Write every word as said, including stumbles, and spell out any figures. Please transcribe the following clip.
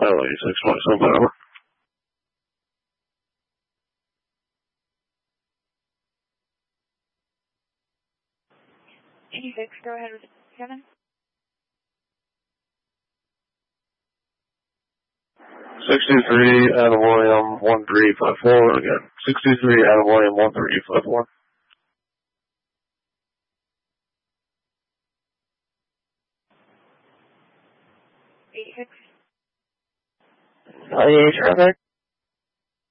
L eighty-six point seven over. eighty-six, go ahead with seven. sixty-three, Adam William, one three five four, again. sixty-three, Adam William, one three five four. eighty-six. ninety-eight traffic.